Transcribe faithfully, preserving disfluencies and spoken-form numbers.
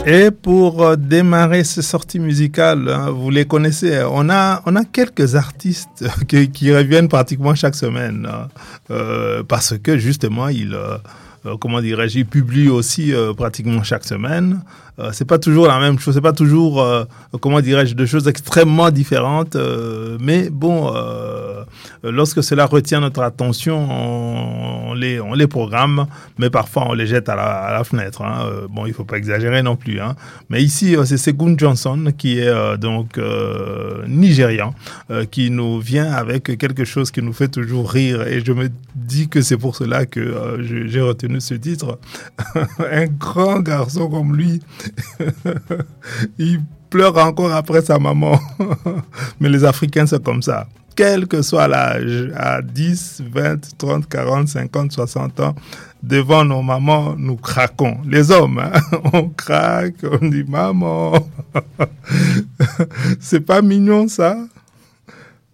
Et pour euh, démarrer ces sorties musicales, hein, vous les connaissez, on a, on a quelques artistes qui, qui reviennent pratiquement chaque semaine, hein, euh, parce que justement, ils, euh, euh, comment dirais-je, ils publient aussi euh, pratiquement chaque semaine. Euh, c'est pas toujours la même chose, c'est pas toujours, euh, comment dirais-je, de choses extrêmement différentes, euh, mais bon, euh, lorsque cela retient notre attention, on, on, les, on les programme, mais parfois on les jette à la, à la fenêtre. Hein. Euh, bon, il faut pas exagérer non plus. Hein. Mais ici, euh, c'est Segun Johnson qui est euh, donc euh, nigérian, euh, qui nous vient avec quelque chose qui nous fait toujours rire, et je me dis que c'est pour cela que euh, je, j'ai retenu ce titre. Un grand garçon comme lui, il pleure encore après sa maman. Mais les Africains, c'est comme ça. Quel que soit l'âge, à dix, vingt, trente, quarante, cinquante, soixante ans, devant nos mamans, nous craquons. Les hommes, hein, on craque, on dit maman. C'est pas mignon, ça?